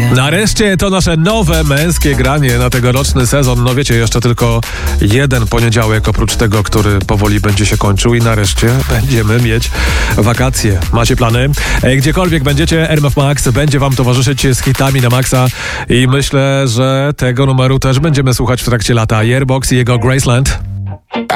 Nareszcie to nasze nowe męskie granie na tegoroczny sezon. No wiecie, jeszcze tylko jeden poniedziałek oprócz tego, który powoli będzie się kończył i nareszcie będziemy mieć wakacje. Macie plany? Gdziekolwiek będziecie, RMF Max będzie wam towarzyszyć z hitami na maksa i myślę, że tego numeru też będziemy słuchać w trakcie lata. Yearbox i jego Graceland.